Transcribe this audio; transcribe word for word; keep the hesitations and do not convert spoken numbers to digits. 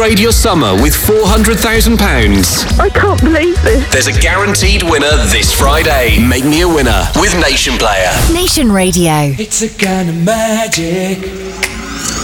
Upgrade your summer with four hundred thousand pounds. I can't believe this. There's a guaranteed winner this Friday. Make me a winner with Nation Player. Nation Radio. It's a kind of magic.